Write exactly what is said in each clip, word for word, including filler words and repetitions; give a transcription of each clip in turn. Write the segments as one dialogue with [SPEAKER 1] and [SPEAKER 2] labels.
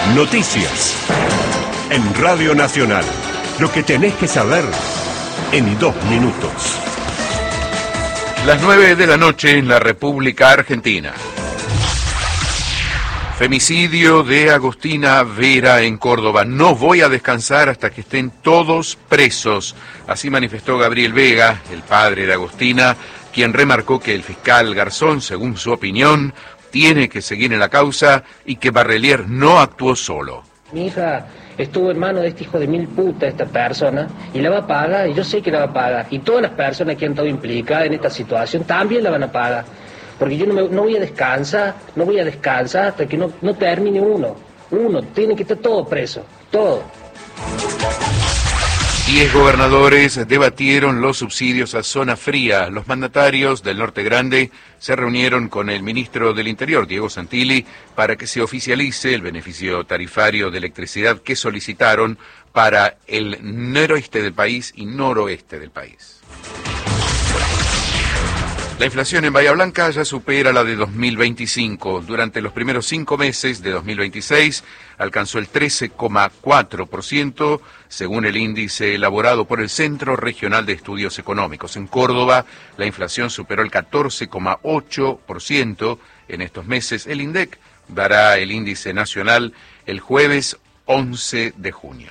[SPEAKER 1] Noticias. En Radio Nacional. Lo que tenés que saber en dos minutos.
[SPEAKER 2] Las nueve de la noche en la República Argentina. Femicidio de Agustina Vera en Córdoba. No voy a descansar hasta que estén todos presos. Así manifestó Gabriel Vega, el padre de Agustina, quien remarcó que el fiscal Garzón, según su opinión, tiene que seguir en la causa y que Barrelier no actuó solo.
[SPEAKER 3] Mi hija estuvo en manos de este hijo de mil puta, esta persona, y la va a pagar, y yo sé que la va a pagar. Y todas las personas que han estado implicadas en esta situación también la van a pagar. Porque yo no, me, no voy a descansar, no voy a descansar hasta que no, no termine uno. Uno, tiene que estar todo preso, todo.
[SPEAKER 2] Diez gobernadores debatieron los subsidios a zona fría. Los mandatarios del Norte Grande se reunieron con el ministro del Interior, Diego Santilli, para que se oficialice el beneficio tarifario de electricidad que solicitaron para el noroeste del país y noroeste del país. La inflación en Bahía Blanca ya supera la de dos mil veinticinco. Durante los primeros cinco meses de dos mil veintiséis alcanzó el trece coma cuatro por ciento, según el índice elaborado por el Centro Regional de Estudios Económicos. En Córdoba, la inflación superó el catorce coma ocho por ciento en estos meses. El INDEC dará el índice nacional el jueves once de junio.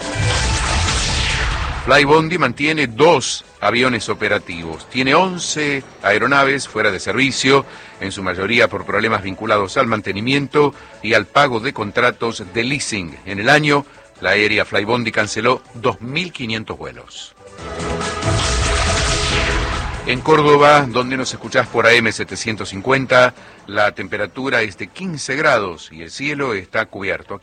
[SPEAKER 2] Flybondi mantiene dos aviones operativos. Tiene once aeronaves fuera de servicio, en su mayoría por problemas vinculados al mantenimiento y al pago de contratos de leasing. En el año, la aérea Flybondi canceló dos mil quinientos vuelos. En Córdoba, donde nos escuchás por A M setecientos cincuenta, la temperatura es de quince grados y el cielo está cubierto.